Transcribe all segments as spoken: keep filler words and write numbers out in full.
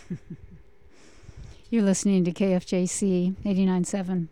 You're listening to K F J C eighty-nine point seven.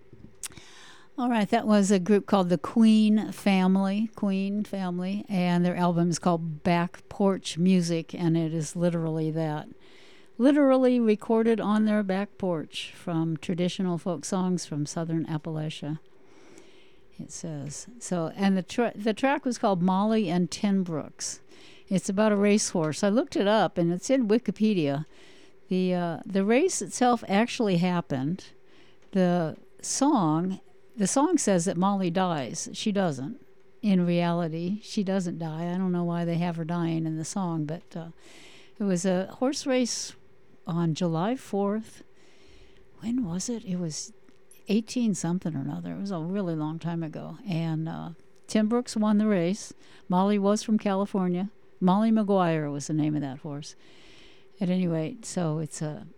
All right, that was a group called the Queen Family, Queen Family, and their album is called Back Porch Music, and it is literally that. Literally recorded on their back porch from traditional folk songs from southern Appalachia. It says so, and the tra- the track was called Molly and Ten Brooks. It's about a racehorse. I looked it up, and it's in Wikipedia. the uh, The race itself actually happened. The song, the song says that Molly dies. She doesn't. In reality, she doesn't die. I don't know why they have her dying in the song, but uh, it was a horse race on July fourth. When was it? It was eighteen something or another. It was a really long time ago. And uh, Tim Brooks won the race. Molly was from California. Molly McGuire was the name of that horse. At any rate, so it's a,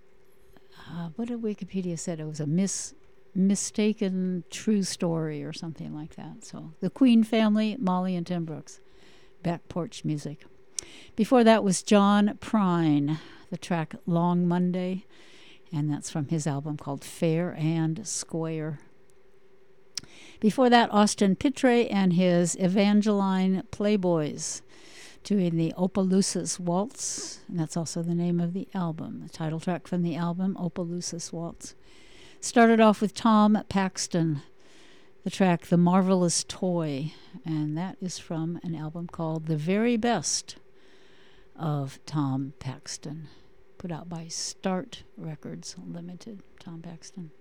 uh, what did Wikipedia said? It was a mis, mistaken true story or something like that. So the Queen Family, Molly and Tim Brooks, back porch music. Before that was John Prine, the track Long Monday, and that's from his album called Fair and Square. Before that, Austin Pitre and his Evangeline Playboys doing the Opelousas Waltz, and that's also the name of the album, the title track from the album, Opelousas Waltz. Started off with Tom Paxton, the track The Marvelous Toy, and that is from an album called The Very Best of Tom Paxton, put out by Start Records Limited. Tom Paxton.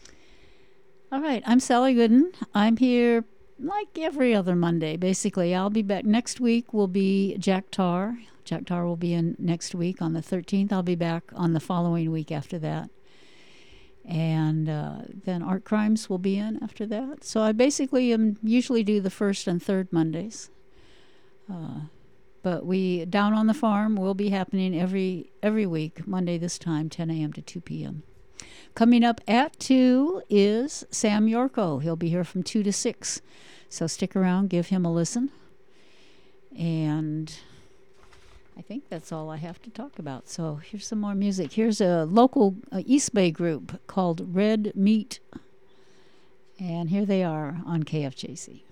All right, I'm Sally Gooden. I'm here like every other Monday, basically. I'll be back next week. Will be Jack Tar. Jack Tar will be in next week on the thirteenth. I'll be back on the following week after that. And uh, then Art Crimes will be in after that. So I basically am usually do the first and third Mondays. Uh, but we Down on the Farm will be happening every every week, Monday this time, ten a.m. to two p.m. Coming up at two is Sam Yorko. He'll be here from two to six. So stick around, give him a listen. And I think that's all I have to talk about. So here's some more music. Here's a local uh, East Bay group called Red Meat. And here they are on K F J C.